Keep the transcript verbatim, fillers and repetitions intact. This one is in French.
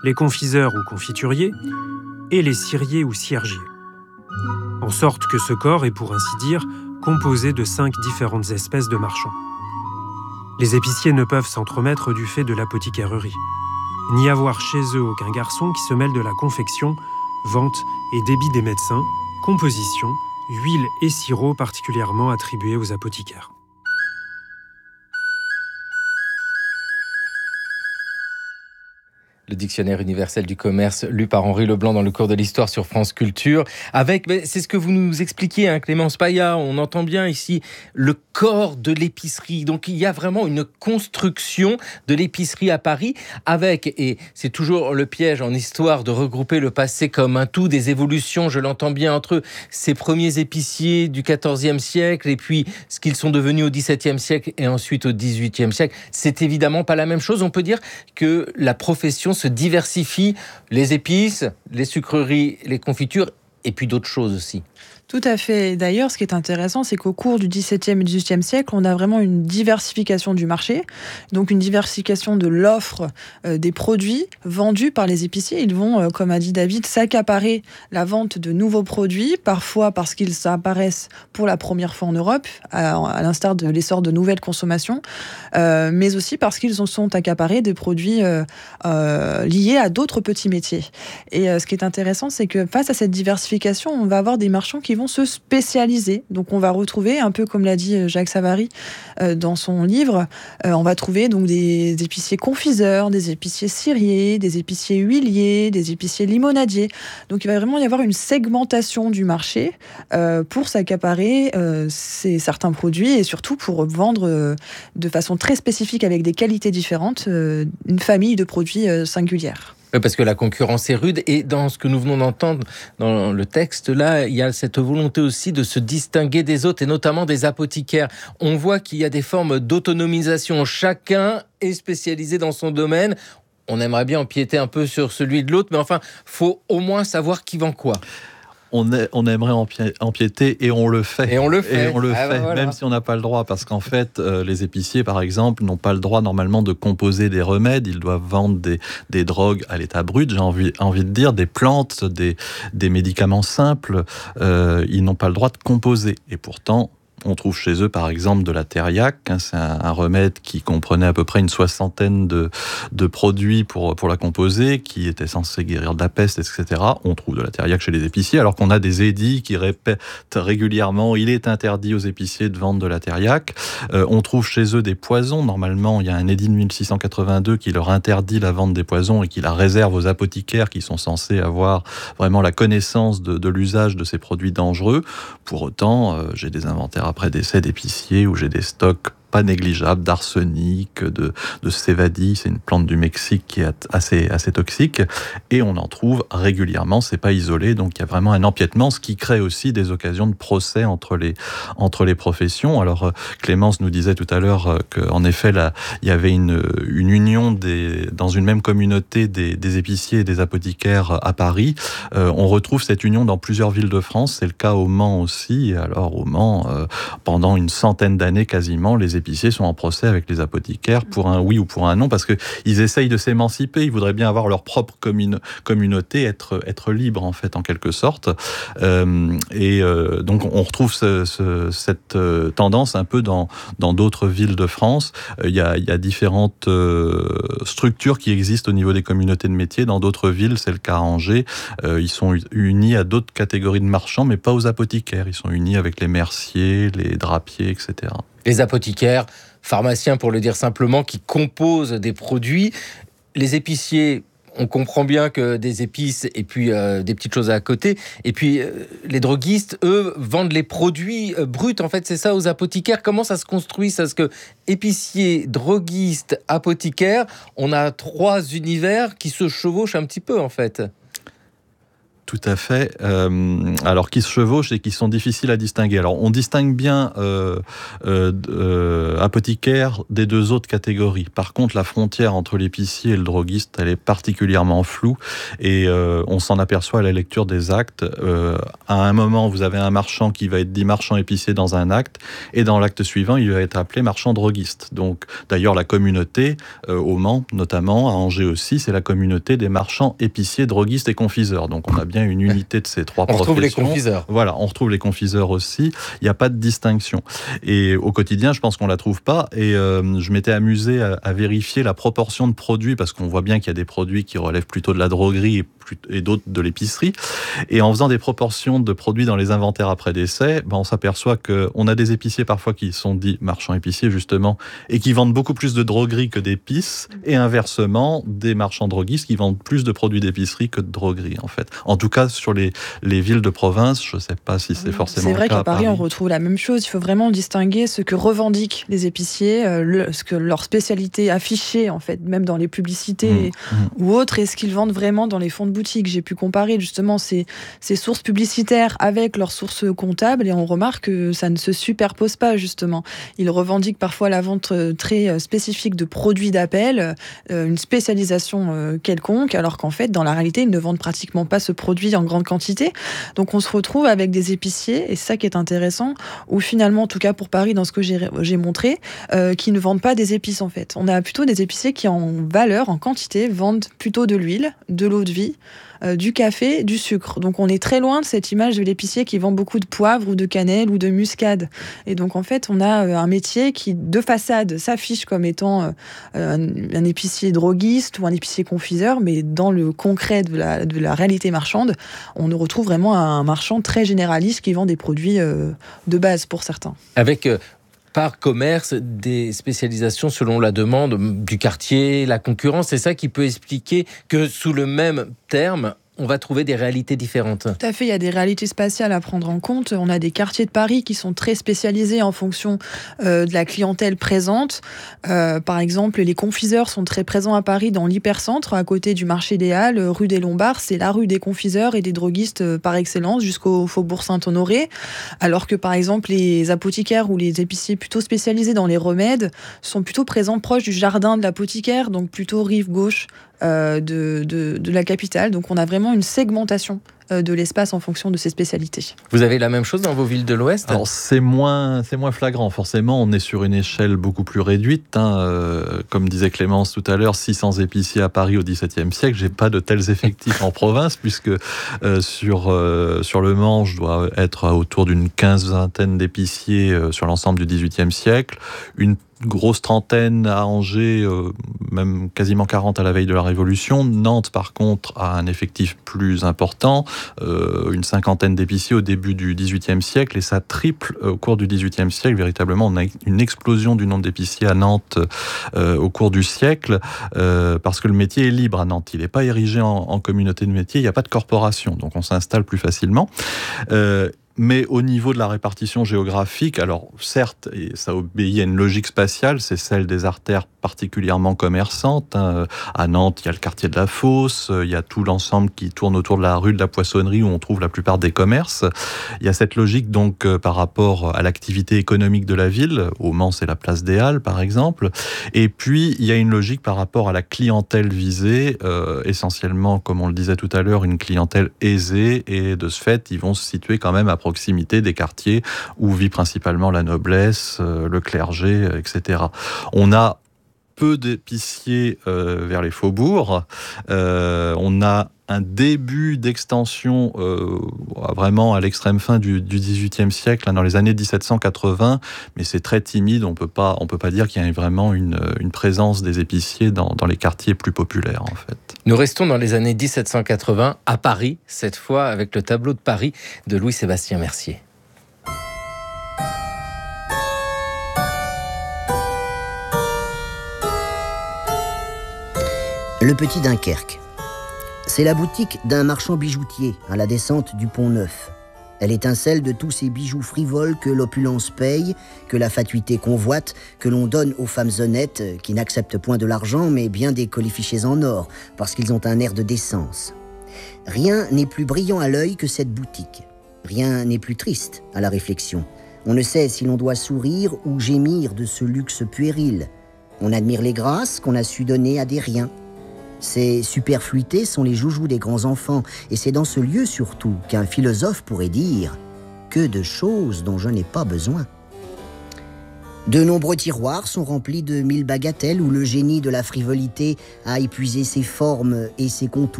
les confiseurs ou confituriers, et les ciriers ou ciergiers. En sorte que ce corps est, pour ainsi dire, composé de cinq différentes espèces de marchands. Les épiciers ne peuvent s'entremettre du fait de l'apothicairerie, ni avoir chez eux aucun garçon qui se mêle de la confection, vente et débit des médecins, composition, huile et sirop particulièrement attribués aux apothicaires. Le dictionnaire universel du commerce, lu par Henri Leblanc dans le cours de l'histoire sur France Culture. Avec, c'est ce que vous nous expliquiez, hein, Clémence Paya, on entend bien ici le corps de l'épicerie. Donc il y a vraiment une construction de l'épicerie à Paris avec, et c'est toujours le piège en histoire de regrouper le passé comme un tout, des évolutions, je l'entends bien, entre ces premiers épiciers du quatorzième siècle et puis ce qu'ils sont devenus au dix-septième siècle et ensuite au dix-huitième siècle. C'est évidemment pas la même chose. On peut dire que la profession se diversifie, les épices, les sucreries, les confitures et puis d'autres choses aussi. Tout à fait. D'ailleurs, ce qui est intéressant, c'est qu'au cours du dix-septième et dix-huitième siècle, on a vraiment une diversification du marché, donc une diversification de l'offre euh, des produits vendus par les épiciers. Ils vont, euh, comme a dit David, s'accaparer la vente de nouveaux produits, parfois parce qu'ils apparaissent pour la première fois en Europe, à, à l'instar de l'essor de nouvelles consommations, euh, mais aussi parce qu'ils en sont accaparés des produits euh, euh, liés à d'autres petits métiers. Et euh, ce qui est intéressant, c'est que face à cette diversification, on va avoir des marchands qui vont se spécialiser. Donc on va retrouver, un peu comme l'a dit Jacques Savary euh, dans son livre, euh, on va trouver donc des, des épiciers confiseurs, des épiciers ciriers, des épiciers huiliers, des épiciers limonadiers. Donc il va vraiment y avoir une segmentation du marché euh, pour s'accaparer euh, ces, certains produits et surtout pour vendre euh, de façon très spécifique avec des qualités différentes euh, une famille de produits euh, singulières. Parce que la concurrence est rude et dans ce que nous venons d'entendre dans le texte là, il y a cette volonté aussi de se distinguer des autres et notamment des apothicaires. On voit qu'il y a des formes d'autonomisation. Chacun est spécialisé dans son domaine. On aimerait bien empiéter un peu sur celui de l'autre, mais enfin, faut au moins savoir qui vend quoi. On, est, on aimerait empi- empiéter et on le fait. Et on le fait. Et on le ah fait, bah voilà. Même si on n'a pas le droit. Parce qu'en fait, euh, les épiciers, par exemple, n'ont pas le droit normalement de composer des remèdes. Ils doivent vendre des, des drogues à l'état brut, j'ai envie, envie de dire, des plantes, des, des médicaments simples. Euh, ils n'ont pas le droit de composer. Et pourtant, on trouve chez eux, par exemple, de la thériaque. Hein, c'est un, un remède qui comprenait à peu près une soixantaine de, de produits pour, pour la composer, qui était censé guérir de la peste, et cetera. On trouve de la thériaque chez les épiciers, alors qu'on a des édits qui répètent régulièrement « il est interdit aux épiciers de vendre de la thériaque ». Euh, on trouve chez eux des poisons. Normalement, il y a un édit de mille six cent quatre-vingt-deux qui leur interdit la vente des poisons et qui la réserve aux apothicaires qui sont censés avoir vraiment la connaissance de, de l'usage de ces produits dangereux. Pour autant, euh, j'ai des inventaires après décès d'épiciers où j'ai des stocks pas négligeable d'arsenic, de, de cévadie, c'est une plante du Mexique qui est assez, assez toxique, et on en trouve régulièrement, c'est pas isolé, donc il y a vraiment un empiètement, ce qui crée aussi des occasions de procès entre les, entre les professions. Alors Clémence nous disait tout à l'heure qu'en effet, là, il y avait une, une union des, dans une même communauté des, des épiciers et des apothicaires à Paris. Euh, on retrouve cette union dans plusieurs villes de France, c'est le cas au Mans aussi. Alors au Mans, euh, pendant une centaine d'années quasiment, les épiciers sont en procès avec les apothicaires pour un oui ou pour un non, parce qu'ils essayent de s'émanciper, ils voudraient bien avoir leur propre commune, communauté, être, être libres en fait, en quelque sorte. Euh, et euh, donc on retrouve ce, ce, cette tendance un peu dans, dans d'autres villes de France. Il y a, il y a différentes euh, structures qui existent au niveau des communautés de métiers. Dans d'autres villes, c'est le cas à Angers, euh, ils sont unis à d'autres catégories de marchands, mais pas aux apothicaires. Ils sont unis avec les merciers, les drapiers, et cetera. Les apothicaires, pharmaciens pour le dire simplement, qui composent des produits. Les épiciers, on comprend bien que des épices et puis euh, des petites choses à côté. Et puis euh, les droguistes, eux, vendent les produits euh, bruts. En fait, c'est ça aux apothicaires. Comment ça se construit ça? Parce que épiciers, droguistes, apothicaires, on a trois univers qui se chevauchent un petit peu en fait. Tout à fait. Euh, alors, qui se chevauchent et qui sont difficiles à distinguer. Alors, on distingue bien euh, euh, euh, apothicaire des deux autres catégories. Par contre, la frontière entre l'épicier et le droguiste, elle est particulièrement floue et euh, on s'en aperçoit à la lecture des actes. Euh, à un moment, vous avez un marchand qui va être dit marchand épicier dans un acte et dans l'acte suivant, il va être appelé marchand droguiste. Donc, d'ailleurs, la communauté, euh, au Mans notamment, à Angers aussi, c'est la communauté des marchands épiciers, droguistes et confiseurs. Donc, on a bien une unité de ces trois on professions. On retrouve les confiseurs. Voilà, on retrouve les confiseurs aussi. Il n'y a pas de distinction. Et au quotidien, je pense qu'on ne la trouve pas. Et euh, je m'étais amusé à, à vérifier la proportion de produits, parce qu'on voit bien qu'il y a des produits qui relèvent plutôt de la droguerie et, plus, et d'autres de l'épicerie. Et en faisant des proportions de produits dans les inventaires après décès, ben on s'aperçoit qu'on a des épiciers parfois qui sont dits marchands épiciers, justement, et qui vendent beaucoup plus de droguerie que d'épices. Et inversement, des marchands droguistes qui vendent plus de produits d'épicerie que de droguerie, en fait. En tout cas, sur les, les villes de province, je ne sais pas si c'est forcément c'est vrai le cas qu'à Paris, Paris, on retrouve la même chose. Il faut vraiment distinguer ce que revendiquent les épiciers, euh, le, ce que leur spécialité affichée, en fait, même dans les publicités mmh, mmh. ou autres, et ce qu'ils vendent vraiment dans les fonds de boutique. J'ai pu comparer justement ces, ces sources publicitaires avec leurs sources comptables et on remarque que ça ne se superpose pas, justement. Ils revendiquent parfois la vente très spécifique de produits d'appel, euh, une spécialisation euh, quelconque, alors qu'en fait, dans la réalité, ils ne vendent pratiquement pas ce produit en grande quantité. Donc on se retrouve avec des épiciers, et c'est ça qui est intéressant, où finalement, en tout cas pour Paris, dans ce que j'ai, j'ai montré, euh, qui ne vendent pas des épices en fait. On a plutôt des épiciers qui en valeur, en quantité, vendent plutôt de l'huile, de l'eau de vie, euh, du café, du sucre. Donc on est très loin de cette image de l'épicier qui vend beaucoup de poivre ou de cannelle ou de muscade. Et donc en fait, on a euh, un métier qui, de façade, s'affiche comme étant euh, un, un épicier droguiste ou un épicier confiseur, mais dans le concret de la, de la réalité marchande, on retrouve vraiment un marchand très généraliste qui vend des produits euh, de base pour certains. Avec euh, par commerce des spécialisations selon la demande du quartier, la concurrence, c'est ça qui peut expliquer que sous le même terme, on va trouver des réalités différentes. Tout à fait, il y a des réalités spatiales à prendre en compte. On a des quartiers de Paris qui sont très spécialisés en fonction euh, de la clientèle présente. Euh, par exemple, les confiseurs sont très présents à Paris dans l'hypercentre, à côté du marché des Halles, rue des Lombards. C'est la rue des confiseurs et des droguistes euh, par excellence, jusqu'au faubourg Saint-Honoré. Alors que, par exemple, les apothicaires ou les épiciers plutôt spécialisés dans les remèdes sont plutôt présents proche du jardin de l'apothicaire, donc plutôt rive gauche Euh, de, de, de la capitale. Donc on a vraiment une segmentation euh, de l'espace en fonction de ses spécialités. Vous avez la même chose dans vos villes de l'Ouest ? Alors c'est moins, c'est moins flagrant, forcément, on est sur une échelle beaucoup plus réduite. Hein. Euh, comme disait Clémence tout à l'heure, six cents épiciers à Paris au dix-septième siècle, j'ai pas de tels effectifs en province, puisque euh, sur, euh, sur le Mans, je dois être autour d'une quinzaine d'épiciers euh, sur l'ensemble du dix-huitième siècle, une grosse trentaine à Angers, euh, même quasiment quarante à la veille de la Révolution. Nantes, par contre, a un effectif plus important, euh, une cinquantaine d'épiciers au début du dix-huitième siècle, et ça triple au cours du dix-huitième siècle. Véritablement, on a une explosion du nombre d'épiciers à Nantes euh, au cours du siècle, euh, parce que le métier est libre à Nantes. Il n'est pas érigé en, en communauté de métier, il n'y a pas de corporation, donc on s'installe plus facilement. Euh, Mais au niveau de la répartition géographique, alors certes, et ça obéit à une logique spatiale, c'est celle des artères particulièrement commerçantes. Hein. À Nantes, il y a le quartier de la Fosse, il y a tout l'ensemble qui tourne autour de la rue de la Poissonnerie où on trouve la plupart des commerces. Il y a cette logique donc euh, par rapport à l'activité économique de la ville. Au Mans, c'est la place des Halles, par exemple. Et puis, il y a une logique par rapport à la clientèle visée, euh, essentiellement, comme on le disait tout à l'heure, une clientèle aisée, et de ce fait, ils vont se situer quand même à proximité des quartiers où vit principalement la noblesse, euh, le clergé, et cetera. On a peu d'épiciers euh, vers les faubourgs. Euh, on a un début d'extension euh, vraiment à l'extrême fin du, du dix-huitième siècle, hein, dans les années dix-sept cent quatre-vingts, mais c'est très timide. On peut pas, on peut pas dire qu'il y a vraiment une, une présence des épiciers dans, dans les quartiers plus populaires, en fait. Nous restons dans les années dix-sept cent quatre-vingts, à Paris, cette fois avec le tableau de Paris de Louis-Sébastien Mercier. Le Petit Dunkerque. C'est la boutique d'un marchand bijoutier à la descente du Pont-Neuf. Elle étincelle de tous ces bijoux frivoles que l'opulence paye, que la fatuité convoite, que l'on donne aux femmes honnêtes qui n'acceptent point de l'argent mais bien des colifichets en or parce qu'ils ont un air de décence. Rien n'est plus brillant à l'œil que cette boutique. Rien n'est plus triste à la réflexion. On ne sait si l'on doit sourire ou gémir de ce luxe puéril. On admire les grâces qu'on a su donner à des riens. Ces superfluités sont les joujoux des grands enfants, et c'est dans ce lieu surtout qu'un philosophe pourrait dire « Que de choses dont je n'ai pas besoin ». De nombreux tiroirs sont remplis de mille bagatelles où le génie de la frivolité a épuisé ses formes et ses contours.